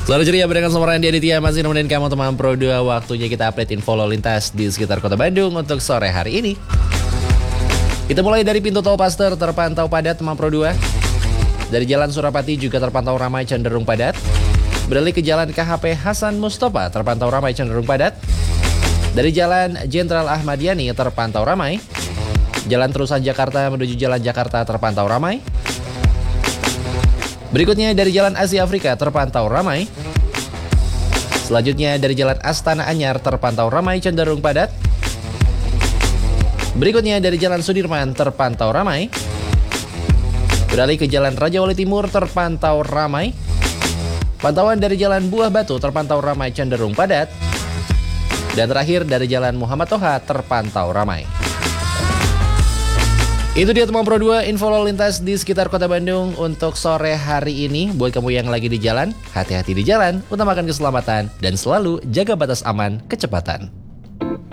Selalu ceria barengan sama Randy Aditya masih nemenin kamu teman Pro 2. Waktunya kita update info lalu lintas di sekitar kota Bandung untuk sore hari ini. Kita mulai dari pintu tol Paster terpantau padat teman Pro 2. Dari Jalan Surapati juga terpantau ramai cenderung padat. Beralih ke Jalan KHP Hasan Mustafa terpantau ramai cenderung padat. Dari Jalan Jenderal Ahmad Yani terpantau ramai. Jalan Terusan Jakarta menuju Jalan Jakarta terpantau ramai. Berikutnya dari Jalan Asia Afrika terpantau ramai. Selanjutnya dari Jalan Astana Anyar terpantau ramai cenderung padat. Berikutnya dari Jalan Sudirman terpantau ramai. Beralih ke Jalan Raja Wali Timur terpantau ramai. Pantauan dari Jalan Buah Batu terpantau ramai cenderung padat. Dan terakhir dari Jalan Muhammad Toha terpantau ramai. Itu dia teman Pro 2 info lalu lintas di sekitar kota Bandung untuk sore hari ini. Buat kamu yang lagi di jalan, hati-hati di jalan, utamakan keselamatan dan selalu jaga batas aman kecepatan.